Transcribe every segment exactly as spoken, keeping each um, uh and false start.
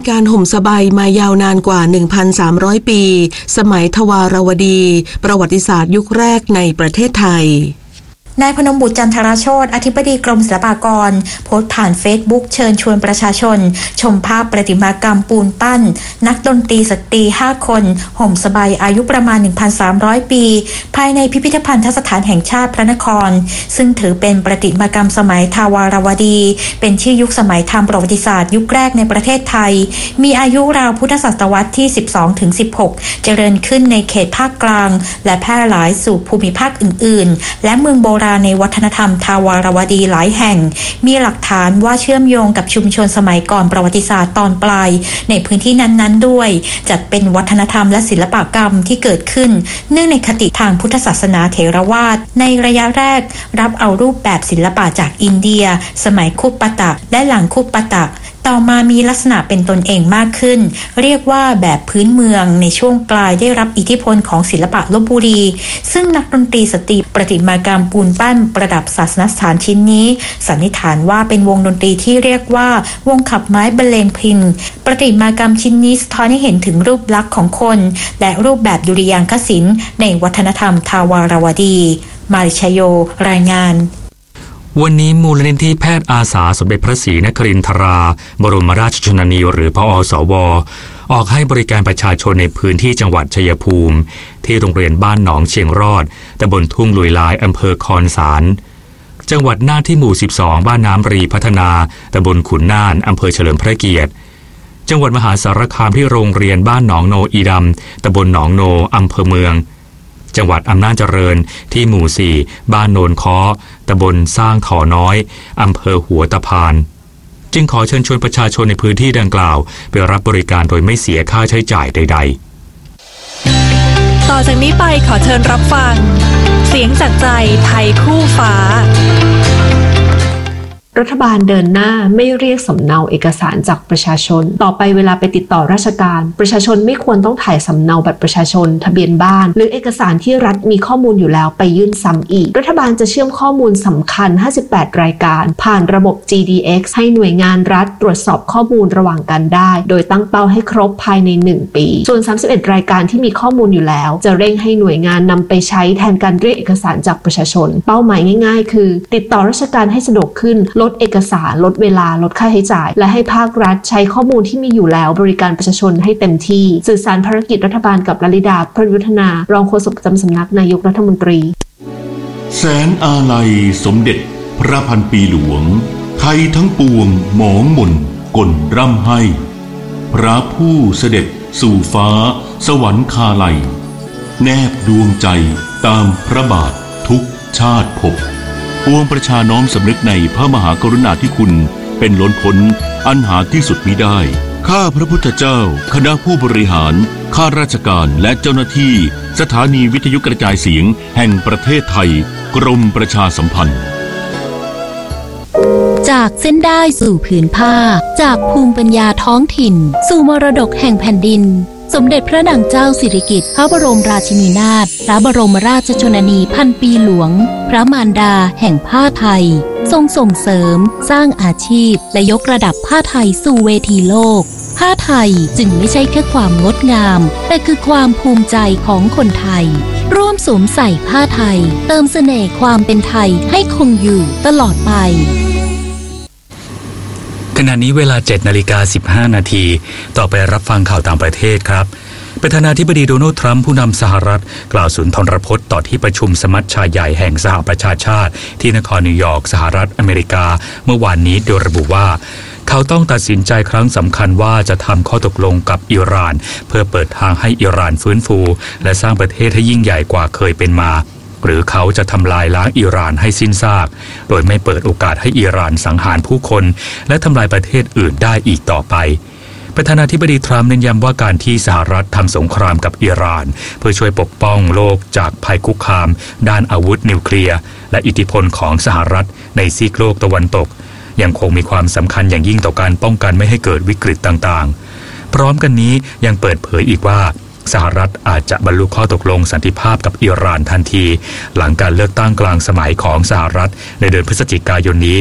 การห่มสบายมายาวนานกว่า หนึ่งพันสามร้อย ปีสมัยทวารวดีประวัติศาสตร์ยุคแรกในประเทศไทยนายพนมบุตรจันทรโชติอธิบดีกรมศิลปากรโพสต์ผ่านเฟซบุ๊กเชิญชวนประชาชนชมภาพประติมากรรมปูนปั้นนักดนตรีสตรีห้าคนห่มสบายอายุประมาณ หนึ่งพันสามร้อย ปีภายในพิพิธภัณฑสถานแห่งชาติพระนครซึ่งถือเป็นประติมากรรมสมัยทวารวดีเป็นชื่อยุคสมัยทางประวัติศาสตร์ยุคแรกในประเทศไทยมีอายุราวพุทธศตวรรษที่ สิบสองถึงสิบหก เจริญขึ้นในเขตภาคกลางและแพร่หลายสู่ภูมิภาคอื่นๆและเมืองโบราณในวัฒนธรรมทวารวดีหลายแห่งมีหลักฐานว่าเชื่อมโยงกับชุมชนสมัยก่อนประวัติศาสตร์ตอนปลายในพื้นที่นั้นๆด้วยจัดเป็นวัฒนธรรมและศิลปกรรมที่เกิดขึ้นเนื่องในคติทางพุทธศาสนาเถรวาทในระยะแรกรับเอารูปแบบศิลปะจากอินเดียสมัยคุปปตะและหลังคุปปตะต่อมามีลักษณะเป็นตนเองมากขึ้นเรียกว่าแบบพื้นเมืองในช่วงปลายได้รับอิทธิพลของศิลปะลพบุรีซึ่งนักดนตรีสตรีประติมากรรมปูนปั้นประดับศาสนสถานชิ้นนี้สันนิษฐานว่าเป็นวงดนตรีที่เรียกว่าวงขับไม้บรรเลงพิณประติมากรรมชิ้นนี้สะท้อนให้เห็นถึงรูปลักษณ์ของคนและรูปแบบดุริยางคศิลป์ในวัฒนธรรมทวารวดีมาริชโยรายงานวันนี้มูลนิธิแพทย์อาสาสมเด็จพระศรีนครินทราบรมราชชนนีหรือพอสวออกให้บริการประชาชนในพื้นที่จังหวัดชัยภูมิที่โรงเรียนบ้านหนองเชียงรอดตำบลทุ่งลุยลายอำเภอคอนสารจังหวัดน่านที่หมู่สิบสองบ้านน้ำรีพัฒนาตำบลขุนน่านอำเภอเฉลิมพระเกียรติจังหวัดมหาสารคามที่โรงเรียนบ้านหนองโนอีดำตำบลหนองโนอำเภอเมืองจังหวัดอำนาจเจริญที่หมู่สี่บ้านโนนค้อตำบลสร้างถ่อน้อยอำเภอหัวตะพานจึงขอเชิญชวนประชาชนในพื้นที่ดังกล่าวไปรับบริการโดยไม่เสียค่าใช้จ่ายใดๆต่อจากนี้ไปขอเชิญรับฟังเสียงจากใจไทยคู่ฟ้ารัฐบาลเดินหน้าไม่เรียกสำเนาเอกสารจากประชาชนต่อไปเวลาไปติดต่อราชการประชาชนไม่ควรต้องถ่ายสำเนาบัตรประชาชนทะเบียนบ้านหรือเอกสารที่รัฐมีข้อมูลอยู่แล้วไปยื่นซ้ำอีกรัฐบาลจะเชื่อมข้อมูลสำคัญห้าสิบแปดรายการผ่านระบบ จี ดี เอ็กซ์ ให้หน่วยงานรัฐตรวจสอบข้อมูลระหว่างกันได้โดยตั้งเป้าให้ครบภายในหนึ่งปีส่วนสามสิบเอ็ดรายการที่มีข้อมูลอยู่แล้วจะเร่งให้หน่วยงานนำไปใช้แทนการเรียกเอกสารจากประชาชนเป้าหมายง่ายๆคือติดต่อราชการให้สะดวกขึ้นลดเอกสารลดเวลาลดค่าใช้จ่ายและให้ภาครัฐใช้ข้อมูลที่มีอยู่แล้วบริการประชาชนให้เต็มที่สื่อสารภารกิจรัฐบาลกับลลิดาพรยุทธนารองโฆษกประจำสำนักนายกรัฐมนตรีแสนอาลัยสมเด็จพระพันปีหลวงไทยทั้งปวงหมองหม่นก่นร่ำให้พระผู้เสด็จสู่ฟ้าสวรรคาลัยแนบดวงใจตามพระบาททุกชาติภพปวงประชาน้อมสำนึกในพระมหากรุณาธิคุณเป็นล้นพ้นอันหาที่สุดมิได้ข้าพระพุทธเจ้าคณะผู้บริหารข้าราชการและเจ้าหน้าที่สถานีวิทยุกระจายเสียงแห่งประเทศไทยกรมประชาสัมพันธ์จากเส้นได้สู่ผืนผ้าจากภูมิปัญญาท้องถิ่นสู่มรดกแห่งแผ่นดินสมเด็จพระนางเจ้าสิริกิติ์พระบรมราชินีนาถพระบรมราชชนนีพันปีหลวงพระมารดาแห่งผ้าไทยทรงส่งเสริมสร้างอาชีพและยกระดับผ้าไทยสู่เวทีโลกผ้าไทยจึงไม่ใช่แค่ความงดงามแต่คือความภูมิใจของคนไทยร่วมสวมใส่ผ้าไทยเติมเสน่ห์ความเป็นไทยให้คงอยู่ตลอดไปขณะนี้เวลา เจ็ดนาฬิกาสิบห้านาทีต่อไปรับฟังข่าวต่างประเทศครับประธานาธิบดีโดนัลด์ทรัมป์ผู้นำสหรัฐกล่าวสุนทรพจน์ต่อที่ประชุมสมัชชาใหญ่แห่งสหประชาชาติที่นครนิวยอร์กสหรัฐอเมริกาเมื่อวานนี้โดยระบุว่าเขาต้องตัดสินใจครั้งสำคัญว่าจะทำข้อตกลงกับอิหร่านเพื่อเปิดทางให้อิหร่านฟื้นฟูและสร้างประเทศให้ยิ่งใหญ่กว่าเคยเป็นมาหรือเขาจะทำลายล้างอิหร่านให้สิ้นซากโดยไม่เปิดโอกาสให้อิหร่านสังหารผู้คนและทำลายประเทศอื่นได้อีกต่อไปประธานาธิบดีทรัมป์เน้นย้ำว่าการที่สหรัฐทำสงครามกับอิหร่านเพื่อช่วยปกป้องโลกจากภัยคุกคามด้านอาวุธนิวเคลียร์และอิทธิพลของสหรัฐในซีกโลกตะวันตกยังคงมีความสำคัญอย่างยิ่งต่อการป้องกันไม่ให้เกิดวิกฤตต่างๆพร้อมกันนี้ยังเปิดเผยอีกว่าสหรัฐอาจจะบรรลุข้อตกลงสันติภาพกับอิหร่านทันทีหลังการเลือกตั้งกลางสมัยของสหรัฐในเดือนพฤศจิกายนนี้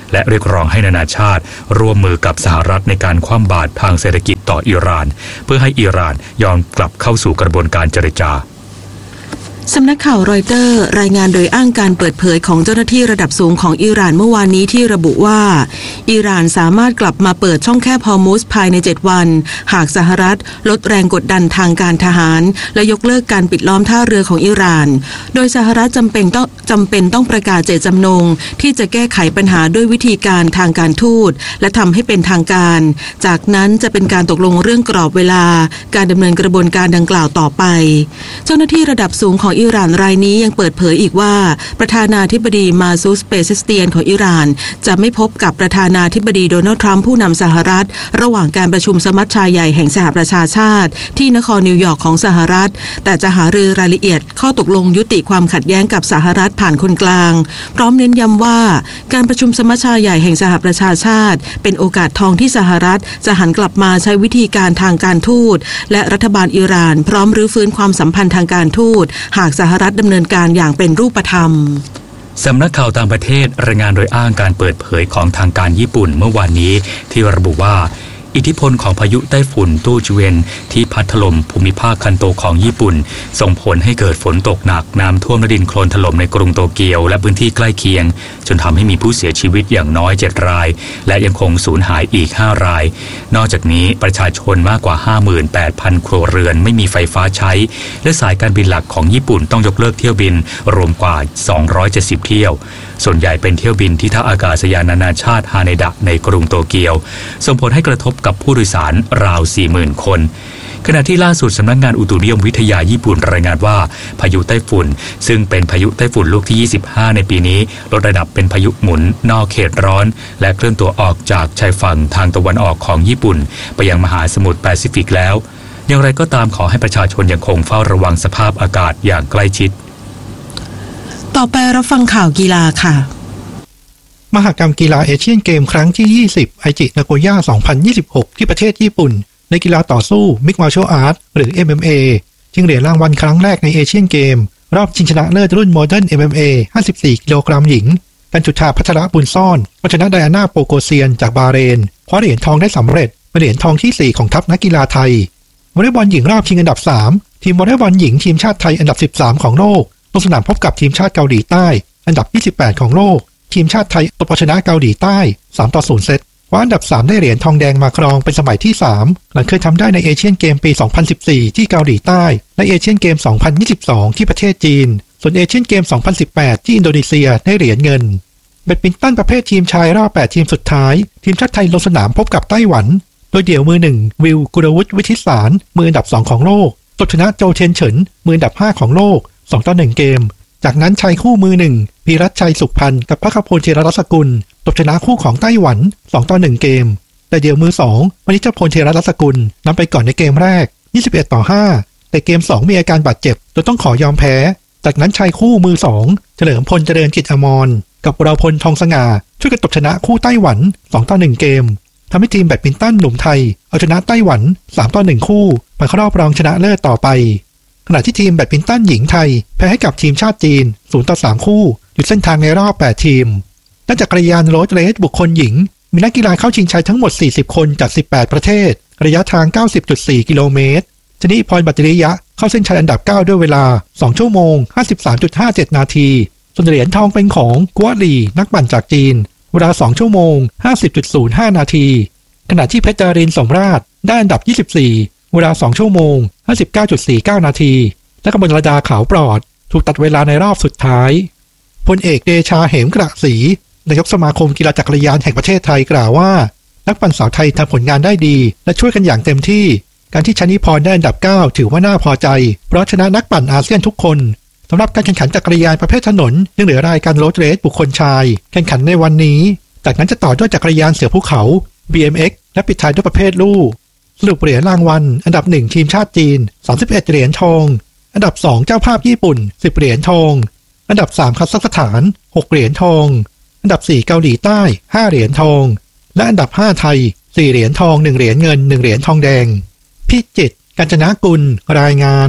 และเรียกร้องให้นานาชาติร่วมมือกับสหรัฐในการคว่ำบาตรทางเศรษฐกิจต่ออิหร่านเพื่อให้อิหร่านยอมกลับเข้าสู่กระบวนการเจรจาสำนักข่าวรอยเตอร์รายงานโดยอ้างการเปิดเผยของเจ้าหน้าที่ระดับสูงของอิหร่านเมื่อวานนี้ที่ระบุว่าอิหร่านสามารถกลับมาเปิดช่องแคบฮอร์มุซภายในเจ็ดวันหากสหรัฐลดแรงกดดันทางการทหารและยกเลิกการปิดล้อมท่าเรือของอิหร่านโดยสหรัฐจำเป็นต้องจำเป็นต้องประกาศเจตจำนงที่จะแก้ไขปัญหาด้วยวิธีการทางการทูตและทำให้เป็นทางการจากนั้นจะเป็นการตกลงเรื่องกรอบเวลาการดำเนินกระบวนการดังกล่าวต่อไปเจ้าหน้าที่ระดับสูงของอิหร่านรายนี้ยังเปิดเผยอีกว่าประธานาธิบดีมาซูสเปเซสเตียนของอิหร่านจะไม่พบกับประธานาธิบดีโดนัลด์ทรัมป์ผู้นำสหรัฐระหว่างการประชุมสมัชชาใหญ่แห่งสหประชาชาติที่นครนิวยอร์กของสหรัฐแต่จะหารือรายละเอียดข้อตกลงยุติความขัดแย้งกับสหรัฐผ่านคนกลางพร้อมเน้นย้ำว่าการประชุมสมัชชาใหญ่แห่งสหประชาชาติเป็นโอกาสทองที่สหรัฐจะหันกลับมาใช้วิธีการทางการทูตและรัฐบาลอิหร่านพร้อมรื้อฟื้นความสัมพันธ์ทางการทูตหากสหรัฐดำเนินการอย่างเป็นรูปธรรมสำนักข่าวต่างประเทศรายงานโดยอ้างการเปิดเผยของทางการญี่ปุ่นเมื่อวานนี้ที่ระบุว่าอิทธิพลของพายุไต้ฝุ่นตู้จิเวนที่พัดถล่มภูมิภาคคันโตของญี่ปุ่นส่งผลให้เกิดฝนตกหนักน้ำท่วมและดินโคลนถล่มในกรุงโตเกียวและพื้นที่ใกล้เคียงจนทำให้มีผู้เสียชีวิตอย่างน้อยเจ็ดรายและยังคงสูญหายอีกห้ารายนอกจากนี้ประชาชนมากกว่า ห้าหมื่นแปดพัน ครัวเรือนไม่มีไฟฟ้าใช้และสายการบินหลักของญี่ปุ่นต้องยกเลิกเที่ยวบินรวมกว่าสองร้อยเจ็ดสิบเที่ยวส่วนใหญ่เป็นเที่ยวบินที่ท่าอากาศยานนานาชาติฮาเนดะในกรุงโตเกียวส่งผลให้กระทบกับผู้โดยสารราว สี่หมื่น คนขณะที่ล่าสุดสำนักงานอุตุนิยมวิทยาญี่ปุ่นรายงานว่าพายุไต้ฝุ่นซึ่งเป็นพายุไต้ฝุ่นลูกที่ยี่สิบห้าในปีนี้ลดระดับเป็นพายุหมุนนอกเขตร้อนและเคลื่อนตัวออกจากชายฝั่งทางตะวันออกของญี่ปุ่นไปยังมหาสมุทรแปซิฟิกแล้วอย่างไรก็ตามขอให้ประชาชนยังคงเฝ้าระวังสภาพอากาศอย่างใกล้ชิดต่อไปรับฟังข่าวกีฬาค่ะมหกรรมกีฬาเอเชียนเกมครั้งที่ยี่สิบไอจินาโกย่าสองพันยี่สิบหกที่ประเทศญี่ปุ่นในกีฬาต่อสู้ Mixed Martial Arts หรือ เอ็ม เอ็ม เอ ชิงเหรียญรางวัลครั้งแรกในเอเชียนเกมรอบชิงชนะเลิศรุ่น Modern เอ็ม เอ็ม เอ ห้าสิบสี่กิโลกรัมหญิงกันจุฑาภัทรบุญซ่อนชนะไดอาน่าโปโกเซียนจากบาห์เรนคว้าเหรียญทองได้สำเร็จเป็นเหรียญทองที่สี่ของทัพนักกีฬาไทยวอลเลย์บอลหญิงรอบชิงอันดับสามทีมวอลเลย์บอลหญิงทีมชาติไทยอันดับสิบสามของโลกลงสนามพบกับทีมชาติเกาหลีใต้อันดับยี่สิบแปดของโลกทีมชาติไทยเอาชนะเกาหลีใต้สามต่อศูนย์เซตคว้าอันดับสามได้เหรียญทองแดงมาครองเป็นสมัยที่สามหลังเคยทำได้ในเอเชียนเกมปีสองพันสิบสี่ที่เกาหลีใต้และเอเชียนเกมสองพันยี่สิบสองที่ประเทศจีนส่วนเอเชียนเกมสองพันสิบแปดที่อินโดนีเซียได้เหรียญเงินแบดมินตันประเภททีมชายรอบแปดทีมสุดท้ายทีมชาติไทยลงสนามพบกับไต้หวันโดยเดี่ยวมือหนึ่งวิวกุลวุฒิวิทิสารมืออันดับสองของโลกตบชนะโจเทียนเฉินมืออันดับห้าของโลกสองต่อหนึ่งเกมจากนั้นชายคู่มือหนึ่งพีรัชชัยสุขพันธ์กับพคพลเทระรัศกุลตบชนะคู่ของไต้หวันสองต่อหนึ่งเกมแต่เดี่ยวมือสองวณิชพลเทระรัศกุลนำไปก่อนในเกมแรกยี่สิบเอ็ดต่อห้าแต่เกมสองมีอาการบาดเจ็บจนต้องขอยอมแพ้จากนั้นชายคู่มือสองเฉลิมพลเจริญกิจอมรกับวราพลทองสง่าช่วยกันตบชนะคู่ไต้หวันสองต่อหนึ่งเกมทำให้ทีมแบดมินตันหนุ่มไทยเอาชนะไต้หวันสามต่อหนึ่งคู่ผ่านเข้ารอบรองชนะเลิศต่อไปขณะที่ทีมแบดมินตันหญิงไทยแพ้ให้กับทีมชาติจีนศูนย์ต่อสามคู่หยุดเส้นทางในรอบแปดทีมด้านจักรยานโรดเรสบุคคลหญิงมีนักกีฬาเข้าชิงชัยทั้งหมดสี่สิบคนจากสิบแปดประเทศระยะทาง เก้าสิบจุดสี่ กิโลเมตรชนิพรบัตริยะเข้าเส้นชัยอันดับเก้าด้วยเวลาสองชั่วโมง ห้าสิบสามจุดห้าเจ็ด นาทีส่วนเหรียญทองเป็นของกัวหลี่นักปั่นจากจีนเวลาสองชั่วโมง ห้าสิบจุดศูนย์ห้า นาทีขณะที่เพชรดารินสมราชได้อันดับยี่สิบสี่เวลาสองชั่วโมง ห้าสิบเก้าจุดสี่เก้า นาทีและกมลดาขาวปลอดถูกตัดเวลาในรอบสุดท้ายพลเอกเดชาเหมกระศรีนายกสมาคมกีฬาจักรยานแห่งประเทศไทยกล่าวว่านักปั่นสาวไทยทำผลงานได้ดีและช่วยกันอย่างเต็มที่การที่ชนิพรได้อันดับเก้าถือว่าน่าพอใจเพราะชนะนักปั่นอาเซียนทุกคนสำหรับการแข่งขันจักรยานประเภทถนนยังเหลือรายการโรดเรสบุคคลชายแข่งขันในวันนี้จากนั้นจะต่อด้วยจักรยานเสือภูเขา บี เอ็ม เอ็กซ์ และปิดท้ายด้วยประเภทลู่สรุปเหรียญรางวัลอันดับหนึ่งทีมชาติจีนสามสิบเอ็ดเหรียญทองอันดับสองเจ้าภาพญี่ปุ่นสิบเหรียญทองอันดับสามคัซัคสถานหกเหรียญทองอันดับสี่เกาหลีใต้ห้าเหรียญทองและอันดับห้าไทยสี่เหรียญทองหนึ่งเหรียญเงินหนึ่งเหรียญทองแดงพิจิตร กาญจนกุลรายงาน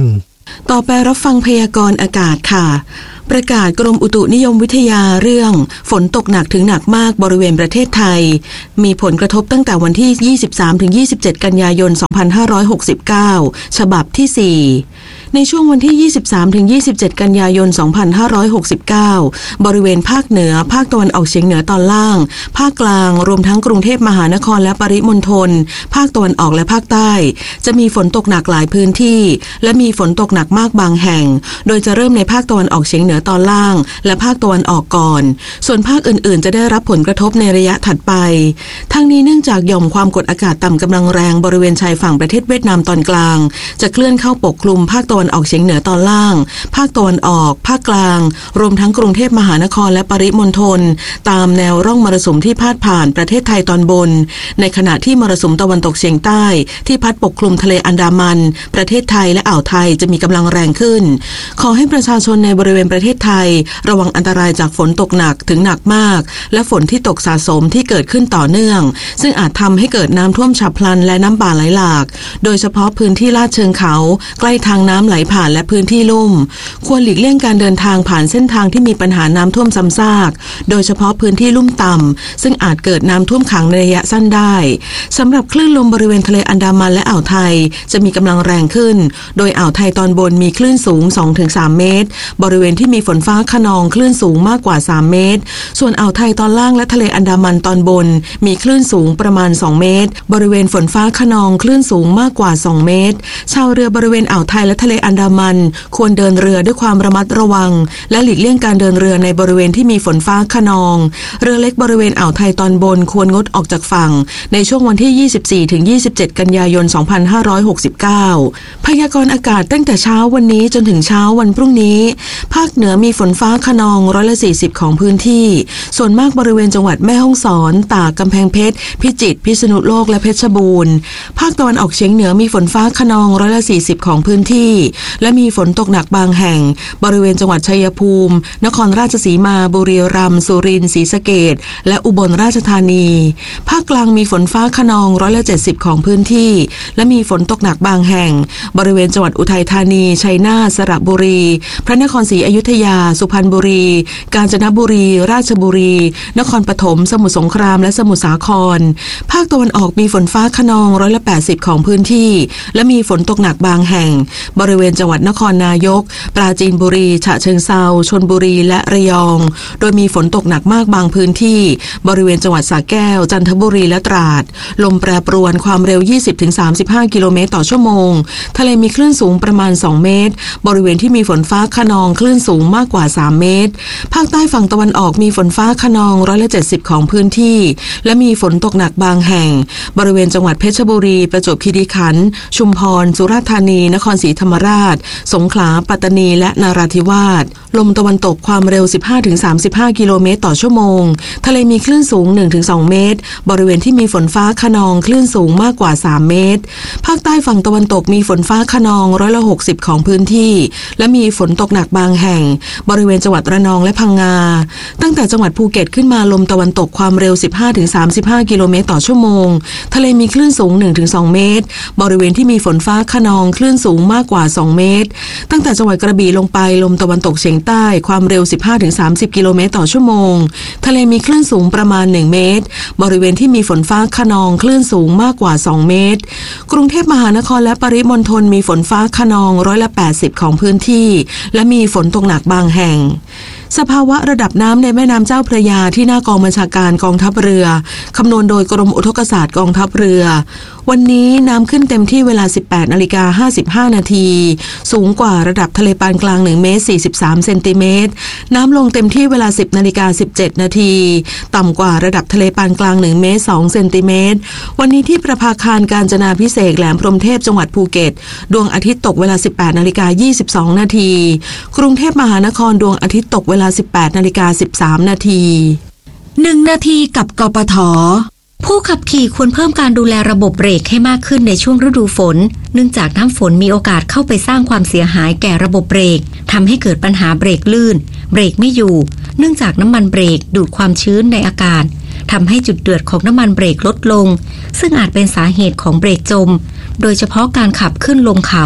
ต่อไปรับฟังพยากรณ์อากาศค่ะประกาศกรมอุตุนิยมวิทยาเรื่องฝนตกหนักถึงหนักมากบริเวณประเทศไทยมีผลกระทบตั้งแต่วันที่ ยี่สิบสามถึงยี่สิบเจ็ด กันยายน สองพันห้าร้อยหกสิบเก้า ฉบับที่ สี่ ในช่วงวันที่ ยี่สิบสามถึงยี่สิบเจ็ด กันยายน สองพันห้าร้อยหกสิบเก้า บริเวณภาคเหนือภาคตะวันออกเฉียงเหนือตอนล่างภาคกลางรวมทั้งกรุงเทพมหานครและปริมณฑลภาคตะวันออกและภาคใต้จะมีฝนตกหนักหลายพื้นที่และมีฝนตกหนักมากบางแห่งโดยจะเริ่มในภาคตะวันออกเฉียงเหนือตอนล่างและภาคตะวันออกก่อนส่วนภาคอื่นๆจะได้รับผลกระทบในระยะถัดไปทั้งนี้เนื่องจากหย่อมความกดอากาศต่ำกำลังแรงบริเวณชายฝั่งประเทศเวียดนามตอนกลางจะเคลื่อนเข้าปกคลุมภาคตะวันออกเฉียงเหนือตอนล่างภาคตะวันออกภาคกลางรวมทั้งกรุงเทพมหานครและปริมณฑลตามแนวร่องมรสุมที่พาดผ่านประเทศไทยตอนบนในขณะที่มรสุมตะวันตกเฉียงใต้ที่พัดปกคลุมทะเลอันดามันประเทศไทยและอ่าวไทยจะมีกำลังแรงขึ้นขอให้ประชาชนในบริเวณประเทศไทยระวังอันตรายจากฝนตกหนักถึงหนักมากและฝนที่ตกสะสมที่เกิดขึ้นต่อเนื่องซึ่งอาจทำให้เกิดน้ำท่วมฉับพลันและน้ำป่าไหลหลากโดยเฉพาะพื้นที่ลาดเชิงเขาใกล้ทางน้ำไหลผ่านและพื้นที่ลุ่มควรหลีกเลี่ยงการเดินทางผ่านเส้นทางที่มีปัญหาน้ำท่วมซ้ำซากโดยเฉพาะพื้นที่ลุ่มต่ำซึ่งอาจเกิดน้ำท่วมขังในระยะสั้นได้สำหรับคลื่นลมบริเวณทะเลอันดามันและอ่าวไทยจะมีกำลังแรงขึ้นโดยอ่าวไทยตอนบนมีคลื่นสูง สองถึงสาม เมตรบริเวณที่มีฝนฟ้าคะนองคลื่นสูงมากกว่าสามเมตรส่วนอ่าวไทยตอนล่างและทะเลอันดามันตอนบนมีคลื่นสูงประมาณสองเมตรบริเวณฝนฟ้าคะนองคลื่นสูงมากกว่าสองเมตรชาวเรือบริเวณอ่าวไทยและทะเลอันดามันควรเดินเรือด้วยความระมัดระวังและหลีกเลี่ยงการเดินเรือในบริเวณที่มีฝนฟ้าคะนองเรือเล็กบริเวณอ่าวไทยตอนบนควรงดออกจากฝั่งในช่วงวันที่ ยี่สิบสี่ถึงยี่สิบเจ็ด กันยายน สองพันห้าร้อยหกสิบเก้า พยากรณ์อากาศตั้งแต่เช้าวันนี้จนถึงเช้าวันพรุ่งนี้ภาคเหนือมีฝนฟ้าคะนองร้อยละสี่สิบของพื้นที่ส่วนมากบริเวณจังหวัดแม่ฮ่องสอนตากกำแพงเพชรพิจิตรพิษณุโลกและเพชรบูรณ์ภาคตะวันออกเฉียงเหนือมีฝนฟ้าคะนองร้อยละสี่สิบของพื้นที่และมีฝนตกหนักบางแห่งบริเวณจังหวัดชัยภูมินครราชสีมาบุรีรัมย์สุรินทร์ศรีสะเกษและอุบลราชธานีภาคกลางมีฝนฟ้าคะนองร้อยละเจ็ดสิบของพื้นที่และมีฝนตกหนักบางแห่งบริเวณจังหวัดอุทัยธานีชัยนาทสระบุรีพระนครศรีอยุธยาสุพรรณบุรีกาญจนบุรีราชบุรีนครปฐมสมุทรสงครามและสมุทรสาครภาคตะวันออกมีฝนฟ้าคะนองร้อยละแปดสิบของพื้นที่และมีฝนตกหนักบางแห่งบริเวณจังหวัดนครนายกปราจีนบุรีฉะเชิงเทราชลบุรีและระยองโดยมีฝนตกหนักมากบางพื้นที่บริเวณจังหวัดสระแก้วจันทบุรีและตราดลมแปรปรวนความเร็ว ยี่สิบถึงสามสิบห้า กิโลเมตรต่อชั่วโมงทะเลมีคลื่นสูงประมาณสองเมตรบริเวณที่มีฝนฟ้าคะนองคลื่นสูงมากกว่าสามเมตรภาคใต้ฝั่งตะวันออกมีฝนฟ้าคะนองร้อยละเจ็ดสิบของพื้นที่และมีฝนตกหนักบางแห่งบริเวณจังหวัดเพชรบุรีประจวบคีรีขันธ์ชุมพรสุราษฎร์ธานีนครศรีธรรมราชสงขลาปัตตานีและนราธิวาสลมตะวันตกความเร็ว สิบห้าถึงสามสิบห้า กิโลเมตรต่อชั่วโมงทะเลมีคลื่นสูง หนึ่งถึงสอง เมตรบริเวณที่มีฝนฟ้าคะนองคลื่นสูงมากกว่าสามเมตรภาคใต้ฝั่งตะวันตกมีฝนฟ้าคะนองร้อยละหกสิบของพื้นที่และมีฝนตกหนักบางแห่งบริเวณจังหวัดระนองและพังงาตั้งแต่จังหวัดภูเก็ตขึ้นมาลมตะวันตกความเร็ว สิบห้าถึงสามสิบห้า กิโลเมตรต่อชั่วโมงทะเลมีคลื่นสูง หนึ่งถึงสอง เมตรบริเวณที่มีฝนฟ้าคะนองคลื่นสูงมากกว่าสองเมตรตั้งแต่จังหวัดกระบี่ลงไปลมตะวันตกเฉียงใต้ความเร็ว สิบห้าถึงสามสิบ กิโลเมตรต่อชั่วโมงทะเลมีคลื่นสูงประมาณหนึ่งเมตรบริเวณที่มีฝนฟ้าคะนองคลื่นสูงมากกว่าสองเมตรกรุงเทพมหานครและปริมณฑลมีฝนฟ้าคะนองร้อยละแปดสิบของพื้นที่และมีฝนตกหนักบางแห่งสภาวะระดับน้ำในแม่น้ำเจ้าพระยาที่หน้ากองบัญชาการกองทัพเรือคำนวณโดยกรมอุทกศาสตร์กองทัพเรือวันนี้น้ำขึ้นเต็มที่เวลา สิบแปดนาฬิกาห้าสิบห้า นาทีสูงกว่าระดับทะเลปานกลางหนึ่งเมตรสี่สิบสามเซนติเมตรน้ำลงเต็มที่เวลา สิบนาฬิกาสิบเจ็ด นาทีต่ำกว่าระดับทะเลปานกลางหนึ่งเมตรสองเซนติเมตรวันนี้ที่ประภาคารกาญจนาภิเษกแหลมพรหมเทพจังหวัดภูเก็ตดวงอาทิตย์ตกเวลา สิบแปดนาฬิกายี่สิบสอง นาทีกรุงเทพมหานครดวงอาทิตย์ตกเวลา สิบแปดนาฬิกาสิบสาม นาทีหนึ่งนาทีกับกปท.ผู้ขับขี่ควรเพิ่มการดูแลระบบเบรกให้มากขึ้นในช่วงฤดูฝนเนื่องจากน้ำฝนมีโอกาสเข้าไปสร้างความเสียหายแก่ระบบเบรกทำให้เกิดปัญหาเบรกลื่นเบรกไม่อยู่เนื่องจากน้ำมันเบรกดูดความชื้นในอากาศทำให้จุดเดือดของน้ำมันเบรกลดลงซึ่งอาจเป็นสาเหตุของเบรกจมโดยเฉพาะการขับขึ้นลงเขา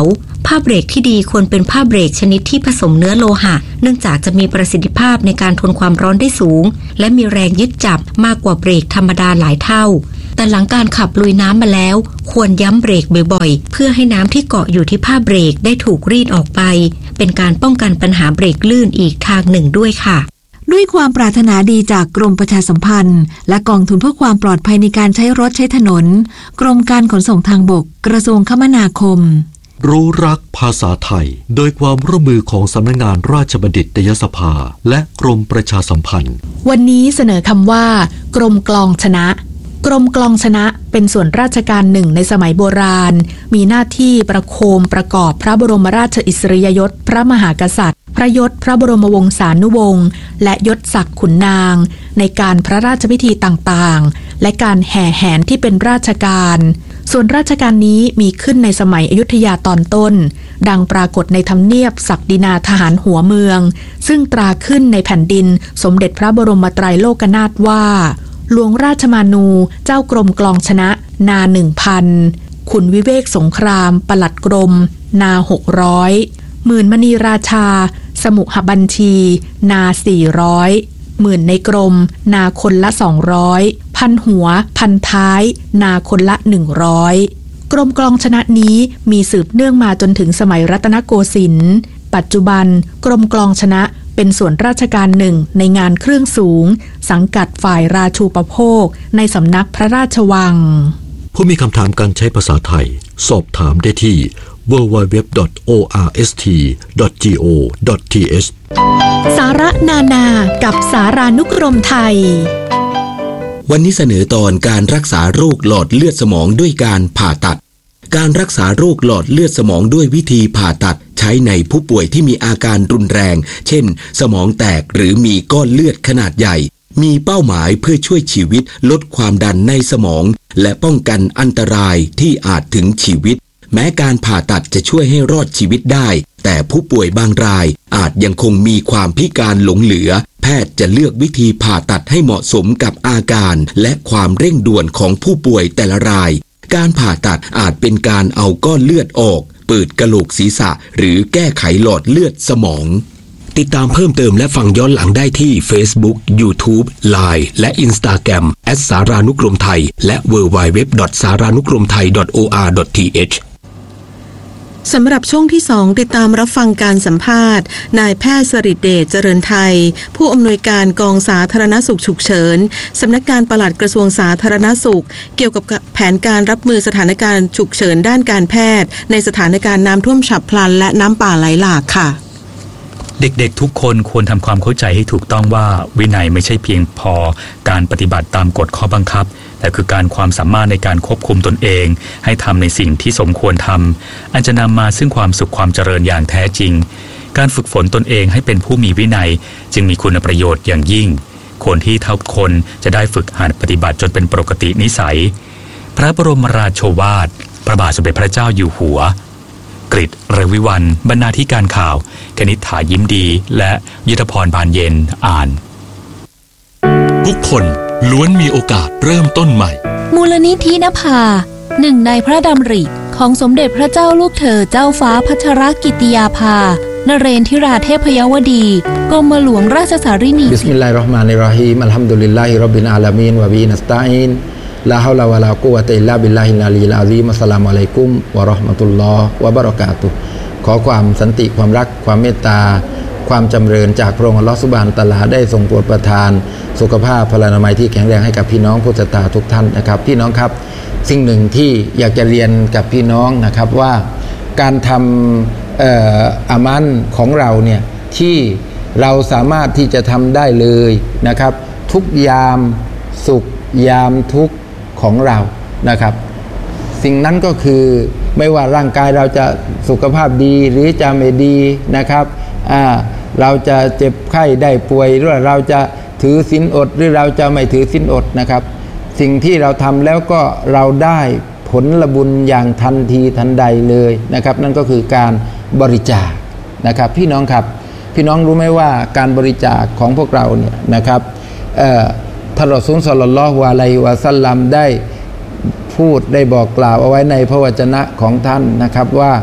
ผ้าเบรกที่ดีควรเป็นผ้าเบรกชนิดที่ผสมเนื้อโลหะเนื่องจากจะมีประสิทธิภาพในการทนความร้อนได้สูงและมีแรงยึดจับมากกว่าเบรกธรรมดาหลายเท่าแต่หลังการขับลุยน้ำมาแล้วควรย้ำเบรกบ่อยๆเพื่อให้น้ำที่เกาะอยู่ที่ผ้าเบรกได้ถูกรีดออกไปเป็นการป้องกันปัญหาเบรกลื่นอีกทางหนึ่งด้วยค่ะด้วยความปรารถนาดีจากกรมประชาสัมพันธ์และกองทุนเพื่อความปลอดภัยในการใช้รถใช้ถนนกรมการขนส่งทางบกกระทรวงคมนาคมรู้รักภาษาไทยโดยความร่วมมือของสำนักงานราชบัณฑิตยสภาและกรมประชาสัมพันธ์วันนี้เสนอคำว่ากรมกลองชนะกรมกลองชนะเป็นส่วนราชการหนึ่งในสมัยโบราณมีหน้าที่ประโคมประกอบพระบรมราชอิสริยยศพระมหากษัตริย์พระยศพระบรมวงศานุวงศ์และยศศักดิ์ขุนนางในการพระราชพิธีต่างๆและการแห่แหนที่เป็นราชการส่วนราชการนี้มีขึ้นในสมัยอยุธยาตอนต้นดังปรากฏในทำเนียบศักดินาทหารหัวเมืองซึ่งตราขึ้นในแผ่นดินสมเด็จพระบรมไตรโลกนาถว่าหลวงราชมานูเจ้ากรมกลองชนะนาหนึ่งพันขุนวิเวกสงครามปลัดกรมนาหกร้อยหมื่นมณีราชาสมุหบัญชีนาสี่ร้อยหมื่นในกรมนาคนละสองร้อยพันหัวพันท้ายนาคนละหนึ่งร้อยกรมกลองชนะนี้มีสืบเนื่องมาจนถึงสมัยรัตนโกสินทร์ปัจจุบันกรมกลองชนะเป็นส่วนราชการหนึ่งในงานเครื่องสูงสังกัดฝ่ายราชูปโภคในสำนักพระราชวังผู้มีคำถามการใช้ภาษาไทยสอบถามได้ที่ ดับเบิลยู ดับเบิลยู ดับเบิลยู ดอท โอ อาร์ เอส ที ดอท จี โอ ดอท ที เอชสาระนานากับสารานุกรมไทยวันนี้เสนอตอนการรักษาโรคหลอดเลือดสมองด้วยการผ่าตัดการรักษาโรคหลอดเลือดสมองด้วยวิธีผ่าตัดใช้ในผู้ป่วยที่มีอาการรุนแรงเช่นสมองแตกหรือมีก้อนเลือดขนาดใหญ่มีเป้าหมายเพื่อช่วยชีวิตลดความดันในสมองและป้องกันอันตรายที่อาจถึงชีวิตแม้การผ่าตัดจะช่วยให้รอดชีวิตได้แต่ผู้ป่วยบางรายอาจยังคงมีความพิการหลงเหลือแพทย์จะเลือกวิธีผ่าตัดให้เหมาะสมกับอาการและความเร่งด่วนของผู้ป่วยแต่ละรายการผ่าตัดอาจเป็นการเอาก้อนเลือดออกเปิดกะโหลกศีรษะหรือแก้ไขหลอดเลือดสมองติดตามเพิ่มเติมและฟังย้อนหลังได้ที่ Facebook YouTube ไลน์ และ Instagram แอท สารานุกรมไทยและ ดับเบิลยู ดับเบิลยู ดับเบิลยู ดอท สารานุกรมไทย ดอท โอ อาร์ ดอท ที เอชสำหรับช่วงที่สองติดตามรับฟังการสัมภาษณ์นายแพทย์สฤษดิ์เดชเจริญไทยผู้อำนวยการกองสาธารณสุขฉุกเฉินสำนักงานปลัดกระทรวงสาธารณสุขเกี่ยวกับแผนการรับมือสถานการณ์ฉุกเฉินด้านการแพทย์ในสถานการณ์น้ำท่วมฉับพลันและน้ำป่าไหลหลากค่ะเด็กๆทุกคนควรทำความเข้าใจให้ถูกต้องว่าวินัยไม่ใช่เพียงพอการปฏิบัติตามกฎข้อบังคับแต่คือการความสามารถในการควบคุมตนเองให้ทำในสิ่งที่สมควรทำอันจะนำมาซึ่งความสุขความเจริญอย่างแท้จริงการฝึกฝนตนเองให้เป็นผู้มีวินัยจึงมีคุณประโยชน์อย่างยิ่งคนที่ทุกคนจะได้ฝึกหัดปฏิบัติจนเป็นปกตินิสัยพระบรมราโชวาทพระบาทสมเด็จพระเจ้าอยู่หัวกฤษ เรวิวัลย์บรรณาธิการข่าวคณิษฐายิ้มดีและยุทธพรบานเย็นอ่านทุกคนล้วนมีโอกาสเริ่มต้นใหม่มูลนิธินภาหนึ่งในพระดำริของสมเด็จพระเจ้าลูกเธอเจ้าฟ้าพัชรกิติยาภานเรนทิราเทพยวดีกรมหลวงราชสารินีบิสมิลลาฮิรเราะห์มานิรเราะฮีมอัลฮัมดุลิลลาฮิร็อบบิลอาลามีนวะบิฮินัสตะอีนลาฮาวลาวะลากุวะตะอิลลาบิลลาฮิลอาลีลอะซีมอัสสลามุอะลัยกุมวะเราะห์มะตุลลอฮ์วะบะเราะกาตุฮ์ขอความสันติความรักความเมตตาความจำเริญจากพระองค์อัลเลาะห์ซุบฮานะฮูวะตะอาลาได้ทรงโปรดประทานสุขภาพพลานามัยที่แข็งแรงให้กับพี่น้องผู้ศรัทธาทุกท่านนะครับพี่น้องครับสิ่งหนึ่งที่อยากจะเรียนกับพี่น้องนะครับว่าการทำเอ่ออามันของเราเนี่ยที่เราสามารถที่จะทำได้เลยนะครับทุกยามสุขยามทุกข์ของเรานะครับสิ่งนั้นก็คือไม่ว่าร่างกายเราจะสุขภาพดีหรือจะไม่ดีนะครับอ่าเราจะเจ็บไข้ได้ป่วยหรือเราจะถือศีลอดหรือเราจะไม่ถือศีลอดนะครับสิ่งที่เราทำแล้วก็เราได้ผลบุญอย่างทันทีทันใดเลยนะครับนั่นก็คือการบริจาคนะครับพี่น้องครับพี่น้องรู้ไหมว่าการบริจาคของพวกเราเนี่ยนะครับเอ่อท่านรอซูลศ็อลลัลลอฮุอะลัยฮิวะซัลลัมได้พูดได้บอกกล่าวเอาไว้ในพระวจนะของท่านนะครับว่า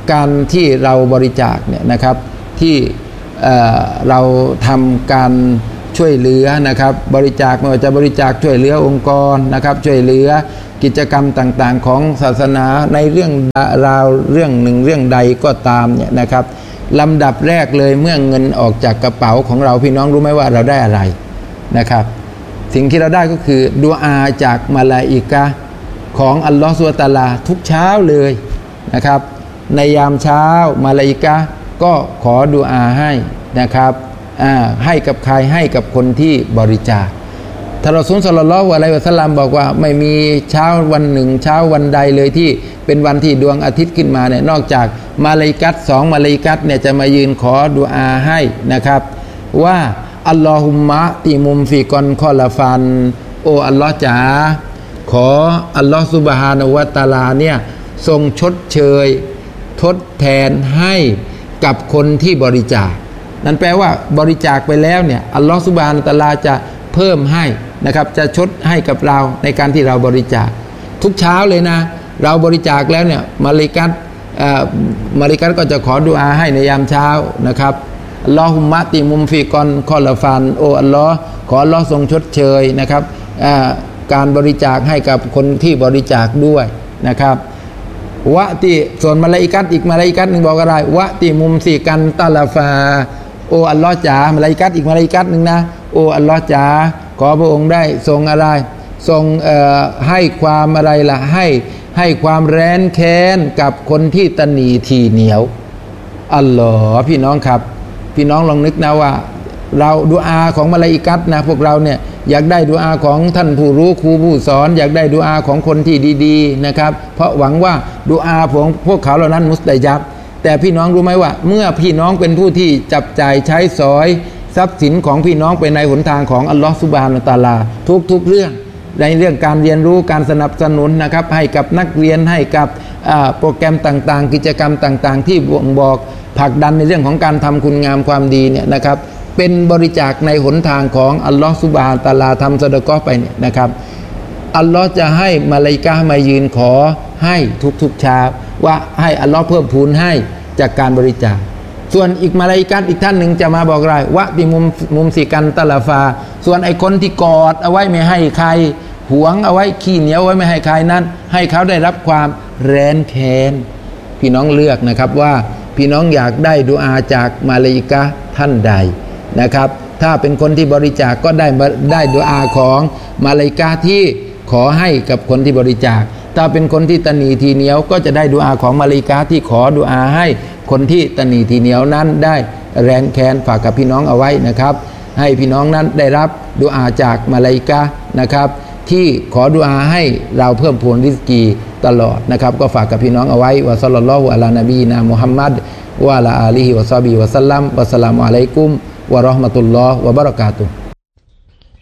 การที่เราบริจาคเนี่ยนะครับที่เอ่อเราทำการช่วยเหลือนะครับบริจาคไม่ว่าจะบริจาคช่วยเหลือองค์กรนะครับช่วยเหลือกิจกรรมต่างๆของศาสนาในเรื่องราวเรื่องหนึ่งเรื่องใดก็ตามเนี่ยนะครับลำดับแรกเลยเมื่อเงินออกจากกระเป๋าของเราพี่น้องรู้ไหมว่าเราได้อะไรนะครับสิ่งที่เราได้ก็คือดุอาจากมลาอิกะฮ์ของอัลลอฮฺซุบฮานะฮูวะตะอาลาทุกเช้าเลยนะครับในยามเช้ามลาอิกะฮ์ก็ขอดุอาให้นะครับให้กับใครให้กับคนที่บริจาคท่านรอซูล ศ็อลลัลลอฮุอะลัยฮิวะซัลลัมบอกว่าไม่มีเช้าวันหนึ่งเช้าวันใดเลยที่เป็นวันที่ดวงอาทิตย์ขึ้นมาเนี่ยนอกจากมาลาอิกัตสองมาลาอิกัตเนี่ยจะมายืนขอดุอาให้นะครับว่าอัลลอฮุมมะติมุมฟิกอนคอลาฟันโออัลลอฮ์จ๋าขออัลลอฮ์ซุบฮานะฮูวะตะอาลาเนี่ยทรงชดเชยทดแทนให้กับคนที่บริจาคนั่นแปลว่าบริจาคไปแล้วเนี่ยอัลลอฮฺซุบฮานะฮูวะตะอาลาจะเพิ่มให้นะครับจะชดให้กับเราในการที่เราบริจาคทุกเช้าเลยนะเราบริจาคแล้วเนี่ยมาลิกัตมาลิกัตก็จะขอดุอาให้ในยามเช้านะครับอัลลอฮุมะติมุมฟิกอนคอลฟันโออัลลอฮ์ขออัลลอฮ์ทรงชดเชยนะครับการบริจาคให้กับคนที่บริจาคด้วยนะครับวะติส่วนมาลาอิกัตอีกมาลาอิกัตหนึ่งบอกอะไรวะติมุมสีกันตาลาฟาโออัลลอฮ์จ๋ามาลาอิกัตอีกมาลาอิกัตหนึ่งนะโออัลลอฮ์จ๋าขอพระองค์ได้ทรงอะไรทรงเอ่อให้ความอะไรล่ะให้ให้ความแร้นแค้นกับคนที่ตนีทีเหนียวอัลลอฮ์พี่น้องครับพี่น้องลองนึกนะว่าเราดุอาของมาลาอิกัตนะพวกเราเนี่ยอยากได้ดุอาของท่านผู้รู้ครูผู้สอนอยากได้ดุอาของคนที่ดีๆนะครับเพราะหวังว่าดุอาของพวกเขาเหล่านั้นมุสตัญับแต่พี่น้องรู้ไหมว่าเมื่อพี่น้องเป็นผู้ที่จับจ่ายใช้สอยทรัพย์สินของพี่น้องไปในหนทางของอัลลอฮฺซุบฮานะฮูวะตะอาลาทุกๆเรื่องในเรื่องการเรียนรู้การสนับสนุนนะครับให้กับนักเรียนให้กับโปรแกรมต่างๆกิจกรรมต่างๆที่บ่งบอกผลักดันในเรื่องของการทำคุณงามความดีเนี่ยนะครับเป็นบริจาคในหนทางของอัลลอฮฺซุบฮานะฮูวะตะอาลาทำซะดะกอฮ์ไปเนี่ยนะครับอัลลอฮ์จะให้มาลาอิกะฮ์มายืนขอให้ทุกๆเช้าว่าให้อัลลอฮ์เพิ่มพูนให้จากการบริจาคส่วนอีกมาลาอิกัตอีกท่านหนึ่งจะมาบอกอะไรวะติมุมมุมสีกันตะลาฟาส่วนไอ้คนที่กอดเอาไว้ไม่ให้ใครหวงเอาไว้ขี้เหนียวไว้ไม่ให้ใครนั้นให้เขาได้รับความแร้นแค้นพี่น้องเลือกนะครับว่าพี่น้องอยากได้ดุอาจากมาลาอิกะฮ์ท่านใดนะครับถ้าเป็นคนที่บริจาคก็ได้ได้ดุอาของมาลาอิกะฮ์ที่ขอให้กับคนที่บริจาคถ้าเป็นคนที่ตนีทีเหนียวก็จะได้ดุอาของมาลาอิกะฮ์ที่ขอดุอาให้คนที่ตนีทีเหนียวนั้นได้แร้นแค้นฝากกับพี่น้องเอาไว้นะครับให้พี่น้องนั้นได้รับดุอาจากมาลาอิกะฮ์นะครับที่ขอดุอาให้เราเพิ่มพูนริสกีตลอดนะครับก็ฝากกับพี่น้องเอาไว้วะศ็อลลัลลอฮุอะลานบีนะมุฮัมมัดวะอะลาอาลีฮิวะซอฮบิฮิวะซัลลัมวัสสลามุอะลัยกุมวะเราะห์มะตุลลอฮ์วะบะเราะกาตุฮ์